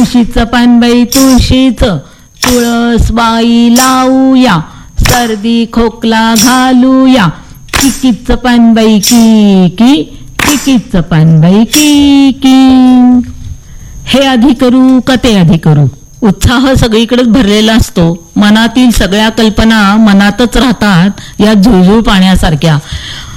तुळशीचं पानबाई तुळशीचं तुळस बाई लावूया, सर्दी खोकला घालूया, किकीचं पानबाई की की, किकीचं पानबाई की की. हे आधी करू का ते आधी करू, उत्साह सगळीकडेच भरलेला असतो. मनातील सगळ्या कल्पना मनातच राहतात या झुळझुळ पाण्यासारख्या.